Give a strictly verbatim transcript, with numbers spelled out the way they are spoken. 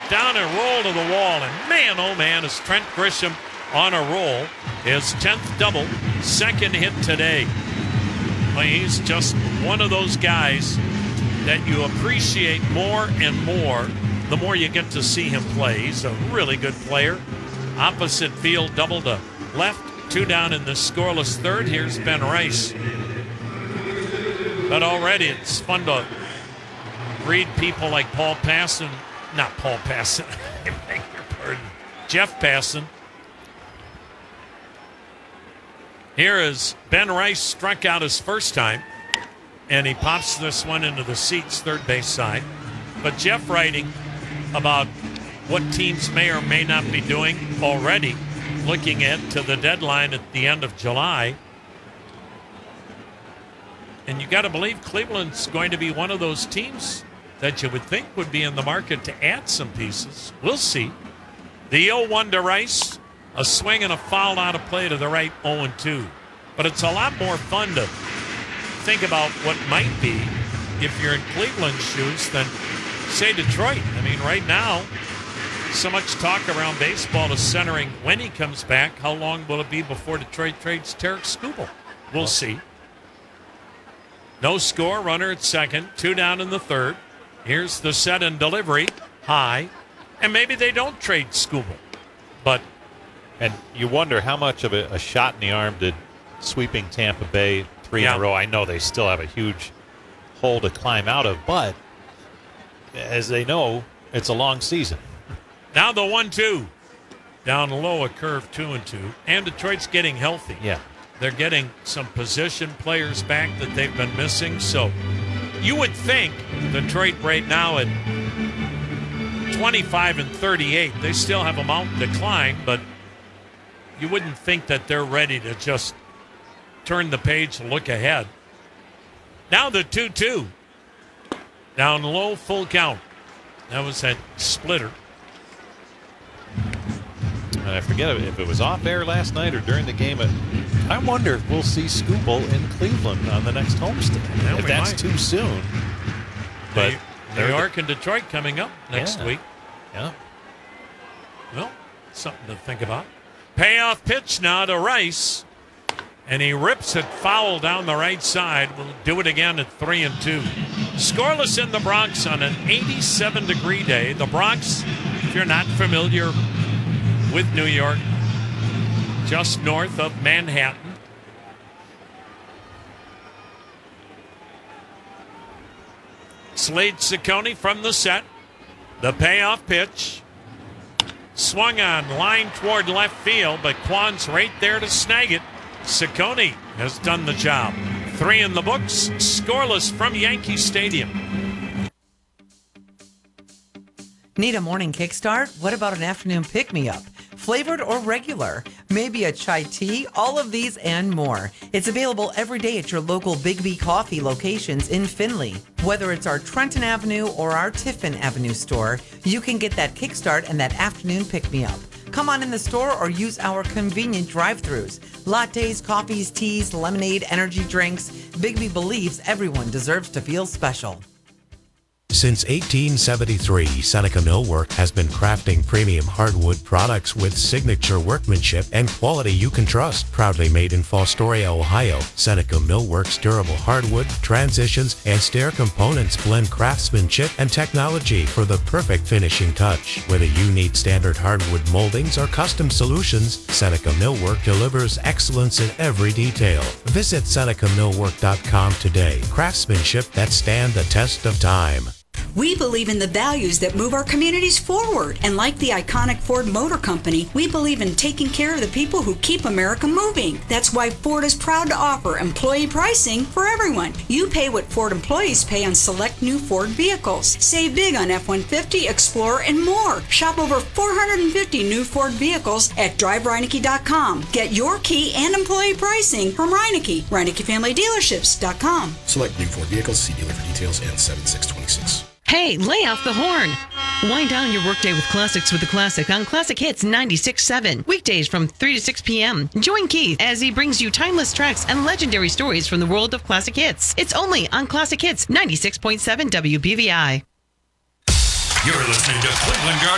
down and roll to the wall. And man, oh man, is Trent Grisham on a roll. His tenth double, second hit today. Well, he's just one of those guys that you appreciate more and more the more you get to see him play. He's a really good player. Opposite field, double to left, two down in the scoreless third. Here's Ben Rice. But already it's fun to read people like Paul Passon, not Paul Passon, I beg your pardon, Jeff Passon. Here is Ben Rice struck out his first time, and he pops this one into the seats, third base side. But Jeff writing about what teams may or may not be doing already, looking at to the deadline at the end of July. And you got to believe Cleveland's going to be one of those teams that you would think would be in the market to add some pieces. We'll see. The oh one to Rice, a swing and a foul out of play to the right, oh two. But it's a lot more fun to think about what might be if you're in Cleveland's shoes than, say, Detroit. I mean, right now, so much talk around baseball is centering when he comes back. How long will it be before Detroit trades Tarek Skubal? We'll see. No score, runner at second, two down in the third. Here's the set and delivery, high. And maybe they don't trade Skubal. But And you wonder how much of a, a shot in the arm did sweeping Tampa Bay three yeah. in a row. I know they still have a huge hole to climb out of, but as they know, it's a long season. Now the one two. Down low, a curve two and two. And Detroit's getting healthy. Yeah. They're getting some position players back that they've been missing. So you would think Detroit right now at twenty-five and thirty-eight, they still have a mountain to climb, but you wouldn't think that they're ready to just turn the page and look ahead. Now the two two. Down low, full count. That was that splitter. And I forget if it was off air last night or during the game. I wonder if we'll see Skubal in Cleveland on the next homestand. Yeah, if that's might. too soon. But New York and Detroit coming up next yeah. week. Yeah. Well, something to think about. Payoff pitch now to Rice. And he rips it foul down the right side. We'll do it again at three and two. Scoreless in the Bronx on an eighty-seven degree day. The Bronx, if you're not familiar with New York, just north of Manhattan. Slade Ciccone from the set. The payoff pitch. Swung on, line toward left field, but Kwan's right there to snag it. Ciccone has done the job. Three in the books, scoreless from Yankee Stadium. Need a morning kickstart? What about an afternoon pick-me-up? Flavored or regular? Maybe a chai tea? All of these and more. It's available every day at your local Big B Coffee locations in Findlay. Whether it's our Trenton Avenue or our Tiffin Avenue store, you can get that kickstart and that afternoon pick-me-up. Come on in the store or use our convenient drive-thrus. Lattes, coffees, teas, lemonade, energy drinks. Big B believes everyone deserves to feel special. Since eighteen seventy-three, Seneca Millwork has been crafting premium hardwood products with signature workmanship and quality you can trust. Proudly made in Fostoria, Ohio, Seneca Millwork's durable hardwood, transitions, and stair components blend craftsmanship and technology for the perfect finishing touch. Whether you need standard hardwood moldings or custom solutions, Seneca Millwork delivers excellence in every detail. Visit Seneca Millwork dot com today. Craftsmanship that stand the test of time. We believe in the values that move our communities forward. And like the iconic Ford Motor Company, we believe in taking care of the people who keep America moving. That's why Ford is proud to offer employee pricing for everyone. You pay what Ford employees pay on select new Ford vehicles. Save big on F one fifty, Explorer, and more. Shop over four hundred fifty new Ford vehicles at drive reineke dot com. Get your key and employee pricing from Reineke. Reineke Family Dealerships dot com. Select new Ford vehicles. See dealer for details and seven six twenty-six. Hey, lay off the horn. Wind down your workday with classics with the classic on Classic Hits ninety-six point seven. Weekdays from three to six p.m. Join Keith as he brings you timeless tracks and legendary stories from the world of classic hits. It's only on Classic Hits ninety-six point seven W B V I. You're listening to Cleveland Guard.